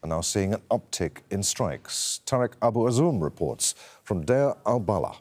are now seeing an uptick in strikes. Tarek Abu Azoum reports from Deir al-Balah.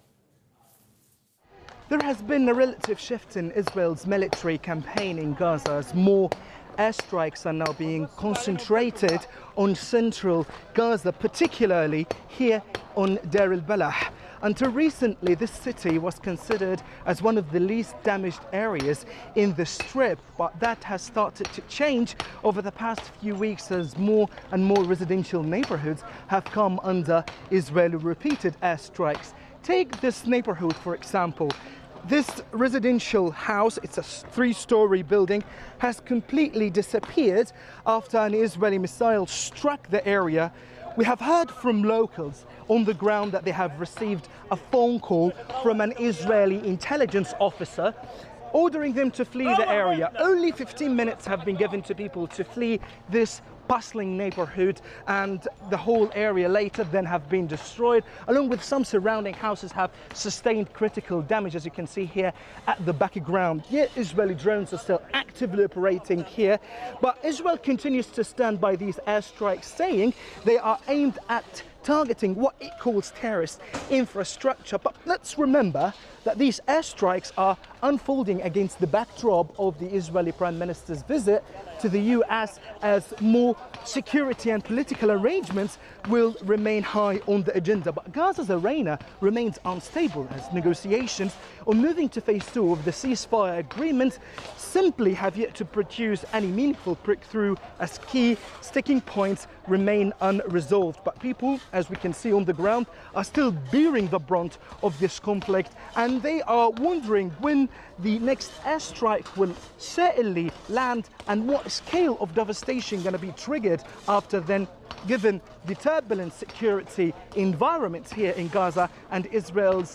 There has been a relative shift in Israel's military campaign in Gaza as more airstrikes are now being concentrated on central Gaza, particularly here on Deir al-Balah. Until recently, this city was considered as one of the least damaged areas in the Strip, but that has started to change over the past few weeks as more and more residential neighborhoods have come under Israeli repeated airstrikes. Take this neighborhood, for example. This residential house, it's a three-story building, has completely disappeared after an Israeli missile struck the area. We have heard from locals on the ground that they have received a phone call from an Israeli intelligence officer ordering them to flee the area. Only 15 minutes have been given to people to flee this bustling neighborhood, and the whole area later then have been destroyed, along with some surrounding houses have sustained critical damage, as you can see here at the background. Yet Israeli drones are still actively operating here, but Israel continues to stand by these airstrikes, saying they are aimed at targeting what it calls terrorist infrastructure. But let's remember that these airstrikes are unfolding against the backdrop of the Israeli Prime Minister's visit to the US, as more security and political arrangements will remain high on the agenda. But Gaza's arena remains unstable as negotiations on moving to phase 2 of the ceasefire agreement simply have yet to produce any meaningful breakthrough, as key sticking points remain unresolved. But people, as we can see on the ground, are still bearing the brunt of this conflict, and they are wondering when the next airstrike will certainly land and what scale of devastation going to be triggered after then, given the turbulent security environment here in Gaza and Israel's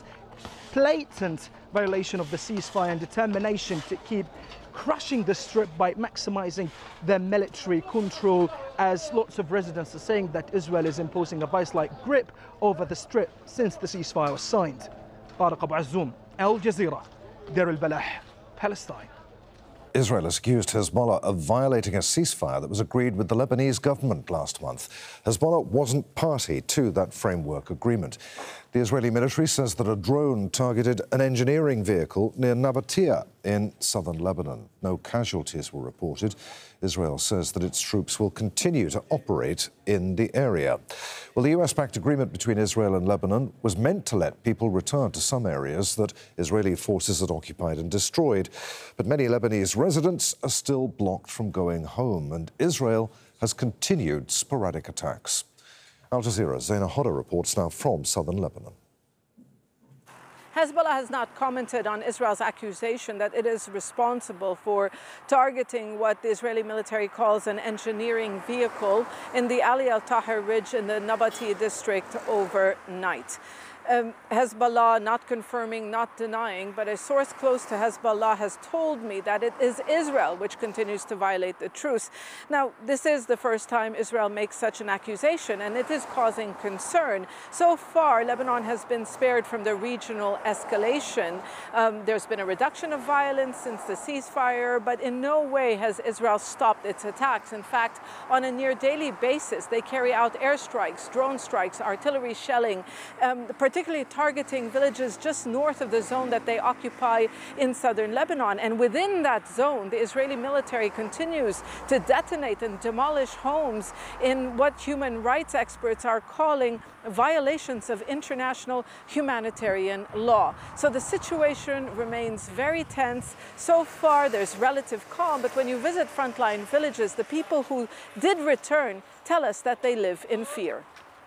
blatant violation of the ceasefire and determination to keep crushing the Strip by maximizing their military control, as lots of residents are saying that Israel is imposing a vice-like grip over the Strip since the ceasefire was signed. Tarek Abu Azoum, Al Jazeera, Deir al-Balah, Palestine. Israel has accused Hezbollah of violating a ceasefire that was agreed with the Lebanese government last month. Hezbollah wasn't party to that framework agreement. The Israeli military says that a drone targeted an engineering vehicle near Nabatea in southern Lebanon. No casualties were reported. Israel says that its troops will continue to operate in the area. Well, the US-backed agreement between Israel and Lebanon was meant to let people return to some areas that Israeli forces had occupied and destroyed. But many Lebanese residents are still blocked from going home, and Israel has continued sporadic attacks. Al Jazeera's Zaina Hodder reports now from southern Lebanon. Hezbollah has not commented on Israel's accusation that it is responsible for targeting what the Israeli military calls an engineering vehicle in the Ali al-Tahir Ridge in the Nabatea district overnight. Hezbollah not confirming, not denying, but a source close to Hezbollah has told me that it is Israel which continues to violate the truce. Now, this is the first time Israel makes such an accusation, and it is causing concern. So far, Lebanon has been spared from the regional escalation. There's been a reduction of violence since the ceasefire, but in no way has Israel stopped its attacks. In fact, on a near daily basis, they carry out airstrikes, drone strikes, artillery shelling, particularly targeting villages just north of the zone that they occupy in southern Lebanon. And within that zone, the Israeli military continues to detonate and demolish homes in what human rights experts are calling violations of international humanitarian law. So the situation remains very tense. So far, there's relative calm, but when you visit frontline villages, the people who did return tell us that they live in fear.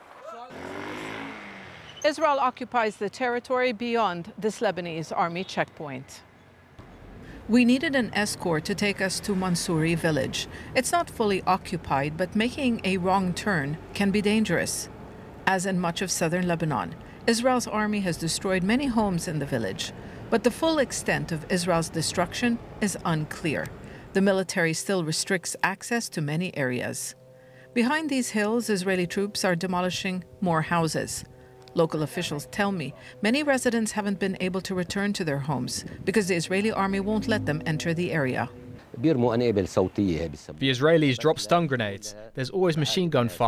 Israel occupies the territory beyond this Lebanese army checkpoint. We needed an escort to take us to Mansouri village. It's not fully occupied, but making a wrong turn can be dangerous. As in much of southern Lebanon, Israel's army has destroyed many homes in the village, but the full extent of Israel's destruction is unclear. The military still restricts access to many areas. Behind these hills, Israeli troops are demolishing more houses. Local officials tell me many residents haven't been able to return to their homes because the Israeli army won't let them enter the area. The Israelis drop stun grenades. There's always machine gun fire.